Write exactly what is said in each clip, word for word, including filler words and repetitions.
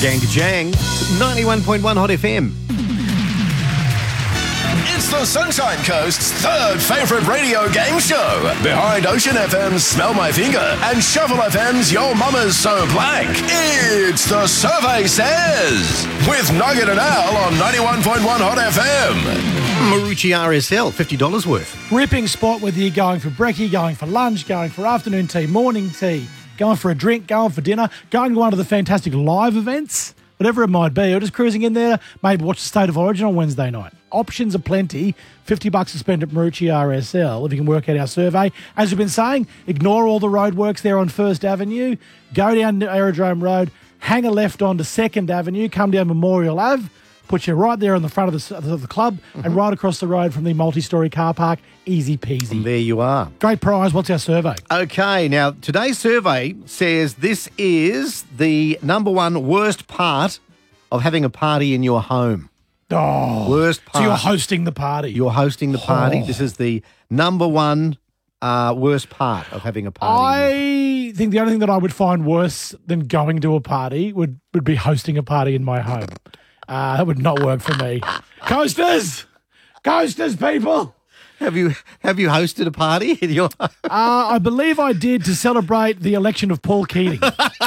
Gang to Jang, ninety-one point one Hot F M. It's the Sunshine Coast's third favourite radio game show, behind Ocean F M's Smell My Finger and Shuffle F M's Your Mama's So Black. It's The Survey Says, with Nugget and Al on ninety-one point one Hot F M. Marucci R S L, fifty dollars worth. Ripping spot whether you're going for brekkie, going for lunch, going for afternoon tea, morning tea, going for a drink, going for dinner, going to one of the fantastic live events, whatever it might be, or just cruising in there, maybe watch the State of Origin on Wednesday night. Options are plenty. fifty bucks to spend at Marucci R S L if you can work out our survey. As we've been saying, ignore all the roadworks there on First Avenue. Go down Aerodrome Road, hang a left onto Second Avenue, come down Memorial Ave, put you right there in the front of the, of the club, mm-hmm. and right across the road from the multi-storey car park. Easy peasy. And there you are. Great prize. What's our survey? Okay, now today's survey says this is the number one worst part of having a party in your home. Oh, worst part. So you're hosting the party. You're hosting the party. Oh. This is the number one uh, worst part of having a party. I think the only thing that I would find worse than going to a party would, would be hosting a party in my home. Uh, that would not work for me. Coasters! Coasters, people! Have you have you hosted a party in your home? uh, I believe I did to celebrate the election of Paul Keating.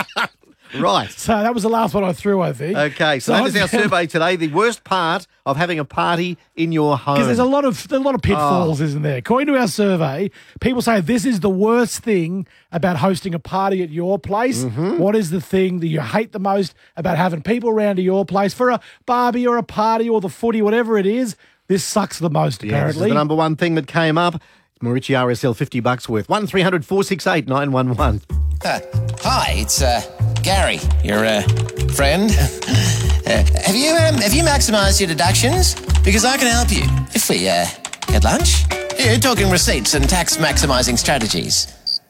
Right. So that was the last one I threw, I think. Okay, so, so that is our survey today. The worst part of having a party in your home. Because there's a lot of there's a lot of pitfalls, oh. isn't there? According to our survey, people say this is the worst thing about hosting a party at your place. Mm-hmm. What is the thing that you hate the most about having people around to your place for a barbie or a party or the footy, whatever it is? This sucks the most, yeah, apparently. This is the number one thing that came up. Marucci R S L, fifty bucks worth. one three hundred four six eight nine one one. Uh, hi, it's uh, Gary, your uh, friend. uh, have you um, have you maximised your deductions? Because I can help you if we uh, get lunch. You're talking receipts and tax maximising strategies.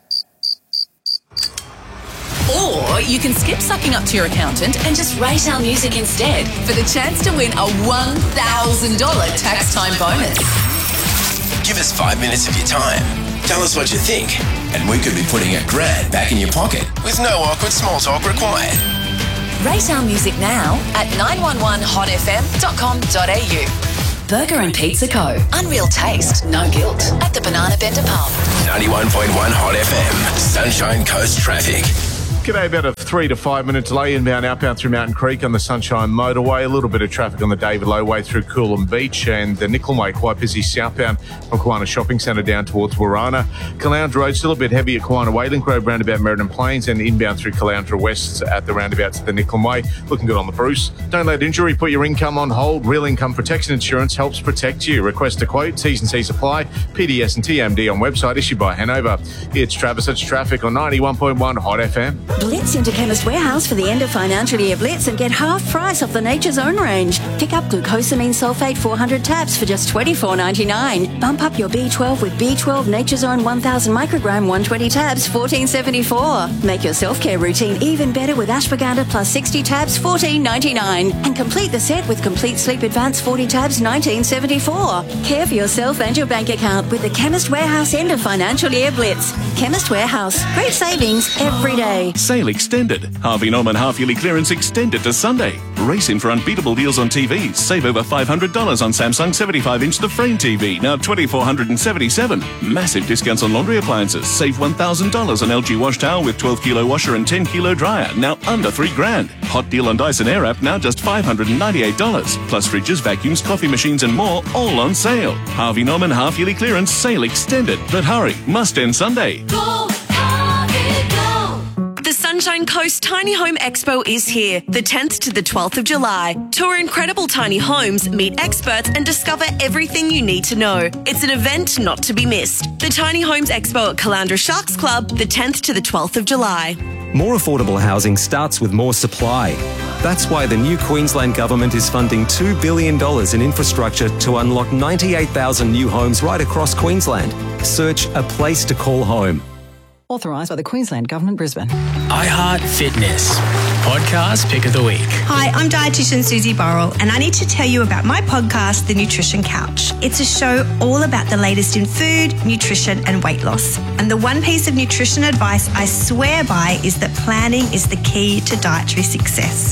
Or you can skip sucking up to your accountant and just rate our music instead for the chance to win a one thousand dollars tax time bonus. Give us five minutes of your time. Tell us what you think, and we could be putting a grand back in your pocket with no awkward small talk required. Rate our music now at nine one one hot f m dot com dot a u. Burger and Pizza Co. Unreal taste, no guilt. At the Banana Bender Pub. ninety-one point one Hot F M. Sunshine Coast traffic. G'day, about a three to five minute delay inbound, outbound through Mountain Creek on the Sunshine Motorway. A little bit of traffic on the David Low Way through Coolum Beach, and the Nicholm Way quite busy southbound from Kiwana Shopping Centre down towards Warana. Caloundra Road still a bit heavy at Kiwana Way, Link Road roundabout Meriden Plains, and inbound through Caloundra West at the roundabouts of the Nicholm Way. Looking good on the Bruce. Don't let injury put your income on hold. Real Income Protection Insurance helps protect you. Request a quote, T's and C's apply. P D S and T M D on website issued by Hanover. It's Travis, it's traffic on ninety-one point one Hot F M. Blitz into Chemist Warehouse for the end of financial year Blitz and get half price off the Nature's Own range. Pick up glucosamine sulfate four hundred tabs for just twenty-four ninety-nine. Bump up your B twelve with B twelve Nature's Own one thousand microgram one hundred twenty tabs, fourteen seventy-four. Make your self-care routine even better with ashwagandha plus sixty tabs, fourteen ninety-nine. And complete the set with Complete Sleep Advance forty tabs, nineteen seventy-four. Care for yourself and your bank account with the Chemist Warehouse end of financial year Blitz. Chemist Warehouse. Great savings every day. Sale extended. Harvey Norman half-yearly clearance extended to Sunday. Race in for unbeatable deals on T Vs. Save over five hundred dollars on Samsung seventy-five inch The Frame T V, now two thousand four hundred seventy-seven dollars. Massive discounts on laundry appliances. Save one thousand dollars on L G wash towel with twelve kilo washer and ten kilo dryer, now under three grand. Hot deal on Dyson Airwrap, now just five hundred ninety-eight dollars. Plus fridges, vacuums, coffee machines and more, all on sale. Harvey Norman half-yearly clearance sale extended. But hurry, must end Sunday. Go, Harvey, go. The Sunshine Coast Tiny Home Expo is here, the tenth to the twelfth of July. Tour incredible tiny homes, meet experts and discover everything you need to know. It's an event not to be missed. The Tiny Homes Expo at Caloundra Sharks Club, the tenth to the twelfth of July. More affordable housing starts with more supply. That's why the new Queensland Government is funding two billion dollars in infrastructure to unlock ninety-eight thousand new homes right across Queensland. Search A Place to Call Home. Authorised by the Queensland Government, Brisbane. iHeart Fitness. Podcast Pick of the Week. Hi, I'm dietitian Susie Burrell, and I need to tell you about my podcast, The Nutrition Couch. It's a show all about the latest in food, nutrition, and weight loss. And the one piece of nutrition advice I swear by is that planning is the key to dietary success.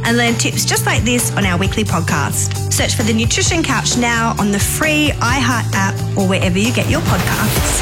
and learn tips just like this on our weekly podcast. Search for The Nutrition Couch now on the free iHeart app or wherever you get your podcasts.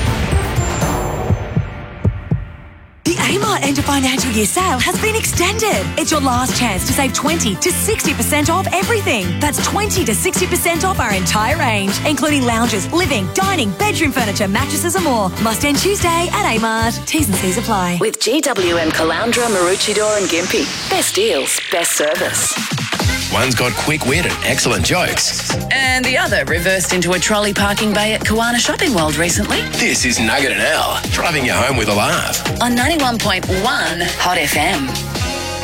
The Amart end of financial year sale has been extended. It's your last chance to save twenty to sixty percent off everything. That's twenty to sixty percent off our entire range, including lounges, living, dining, bedroom furniture, mattresses and more. Must end Tuesday at Amart. T's and C's apply. With G W M Caloundra, Maroochydore and Gympie. Best deals, best service. One's got quick wit and excellent jokes. And the other reversed into a trolley parking bay at Kiwana Shopping World recently. This is Nugget and Al, driving you home with a laugh. On ninety-one point one Hot F M.